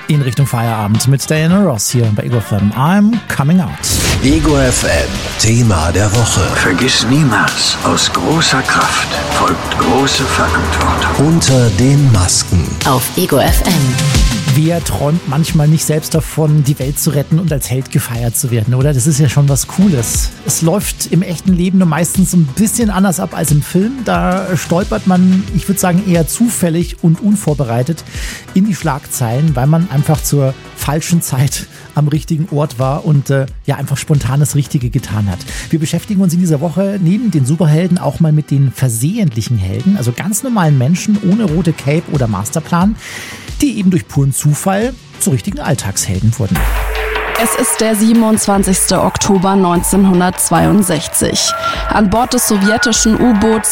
in Richtung Feierabend mit Diana Ross hier bei Ego FM. I'm coming out. Ego FM, Thema der Woche. Vergiss niemals, aus großer Kraft folgt große Verantwortung. Unter den Masken. Auf Ego FM. Wer träumt manchmal nicht selbst davon, die Welt zu retten und als Held gefeiert zu werden, oder? Das ist ja schon was Cooles. Es läuft im echten Leben nur meistens ein bisschen anders ab als im Film. Da stolpert man, ich würde sagen, eher zufällig und unvorbereitet in die Schlagzeilen, weil man einfach zur falschen Zeit am richtigen Ort war und einfach spontan das Richtige getan hat. Wir beschäftigen uns in dieser Woche neben den Superhelden auch mal mit den versehentlichen Helden, also ganz normalen Menschen ohne rote Cape oder Masterplan, die eben durch puren Zufall zu richtigen Alltagshelden wurden. Es ist der 27. Oktober 1962. An Bord des sowjetischen U-Boots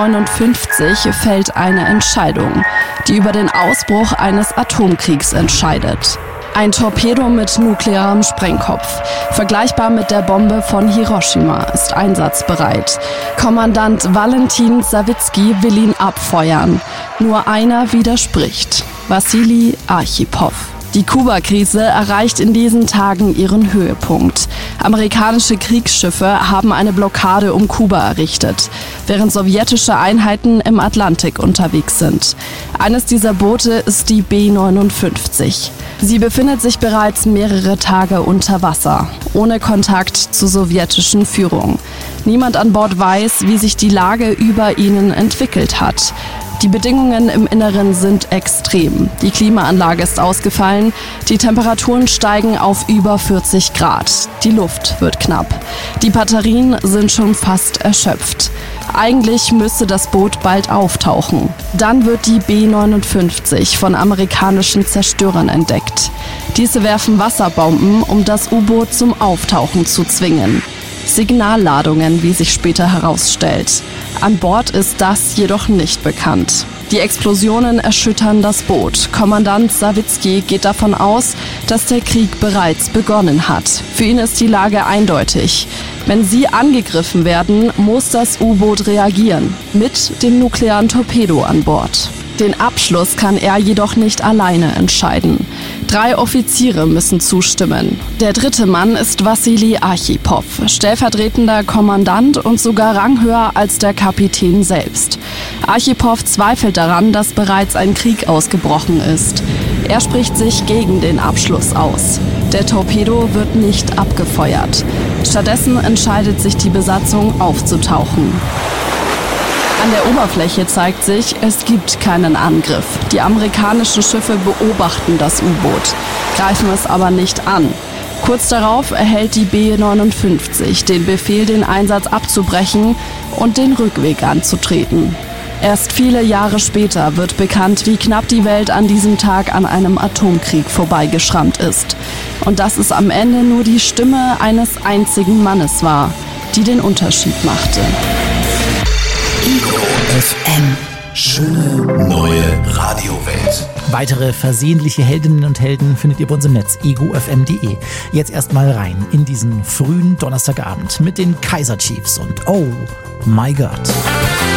B-59 fällt eine Entscheidung, die über den Ausbruch eines Atomkriegs entscheidet. Ein Torpedo mit nuklearem Sprengkopf, vergleichbar mit der Bombe von Hiroshima, ist einsatzbereit. Kommandant Valentin Sawizki will ihn abfeuern. Nur einer widerspricht: Wassili Archipow. Die Kuba-Krise erreicht in diesen Tagen ihren Höhepunkt. Amerikanische Kriegsschiffe haben eine Blockade um Kuba errichtet, während sowjetische Einheiten im Atlantik unterwegs sind. Eines dieser Boote ist die B-59. Sie befindet sich bereits mehrere Tage unter Wasser, ohne Kontakt zur sowjetischen Führung. Niemand an Bord weiß, wie sich die Lage über ihnen entwickelt hat. Die Bedingungen im Inneren sind extrem. Die Klimaanlage ist ausgefallen, die Temperaturen steigen auf über 40 Grad. Die Luft wird knapp. Die Batterien sind schon fast erschöpft. Eigentlich müsste das Boot bald auftauchen. Dann wird die B-59 von amerikanischen Zerstörern entdeckt. Diese werfen Wasserbomben, um das U-Boot zum Auftauchen zu zwingen. Signalladungen, wie sich später herausstellt. An Bord ist das jedoch nicht bekannt. Die Explosionen erschüttern das Boot. Kommandant Sawizki geht davon aus, dass der Krieg bereits begonnen hat. Für ihn ist die Lage eindeutig. Wenn sie angegriffen werden, muss das U-Boot reagieren, mit dem nuklearen Torpedo an Bord. Den Abschluss kann er jedoch nicht alleine entscheiden. 3 Offiziere müssen zustimmen. Der dritte Mann ist Wassili Archipow, stellvertretender Kommandant und sogar ranghöher als der Kapitän selbst. Archipow zweifelt daran, dass bereits ein Krieg ausgebrochen ist. Er spricht sich gegen den Abschluss aus. Der Torpedo wird nicht abgefeuert. Stattdessen entscheidet sich die Besatzung aufzutauchen. An der Oberfläche zeigt sich, es gibt keinen Angriff. Die amerikanischen Schiffe beobachten das U-Boot, greifen es aber nicht an. Kurz darauf erhält die B-59 den Befehl, den Einsatz abzubrechen und den Rückweg anzutreten. Erst viele Jahre später wird bekannt, wie knapp die Welt an diesem Tag an einem Atomkrieg vorbeigeschrammt ist. Und dass es am Ende nur die Stimme eines einzigen Mannes war, die den Unterschied machte. Ego FM. Schöne neue Radiowelt. Weitere versehentliche Heldinnen und Helden findet ihr bei uns im Netz egofm.de. Jetzt erstmal rein in diesen frühen Donnerstagabend mit den Kaiser Chiefs und Oh my God.